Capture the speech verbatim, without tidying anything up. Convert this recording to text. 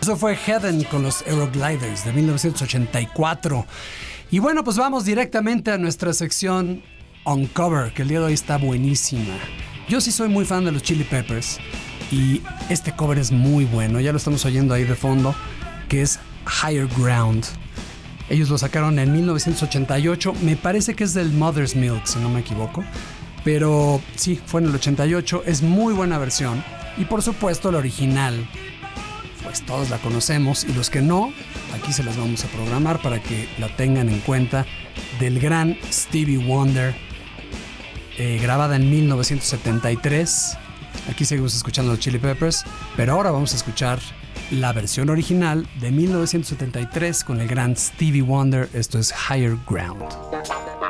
Eso fue Heaven con los Aerogliders de mil novecientos ochenta y cuatro. Y bueno, pues vamos directamente a nuestra sección Uncover, que el día de hoy está buenísima. Yo sí soy muy fan de los Chili Peppers y este cover es muy bueno, ya lo estamos oyendo ahí de fondo, que es Higher Ground. Ellos lo sacaron en mil novecientos ochenta y ocho, me parece que es del Mother's Milk, si no me equivoco, pero sí, fue en el ochenta y ocho, es muy buena versión y por supuesto la original, pues todos la conocemos y los que no, aquí se las vamos a programar para que la tengan en cuenta, del gran Stevie Wonder, eh, grabada en mil novecientos setenta y tres. Aquí seguimos escuchando los Chili Peppers, pero ahora vamos a escuchar la versión original de mil novecientos setenta y tres con el gran Stevie Wonder. Esto es Higher Ground.